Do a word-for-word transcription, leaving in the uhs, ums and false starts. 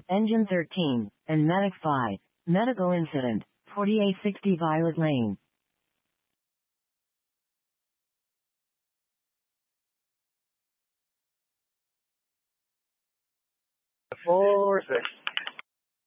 Engine thirteen, and Medic five. Medical incident, forty-eight sixty Violet Lane. Four six.